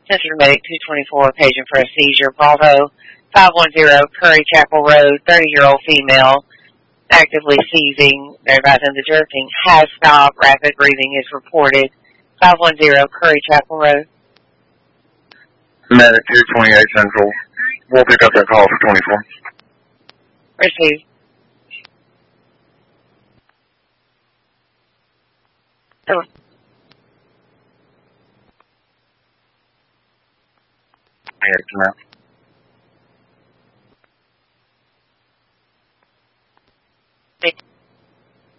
Central Medic 224, paging for a seizure. Bravo 510, Curry Chapel Road, 30-year-old female, actively seizing. They're advising the jerking has stopped. Rapid breathing is reported. 510, Curry Chapel Road. Medic 228 Central. We'll pick up that call for 24. Received. So, Yes, ma'am.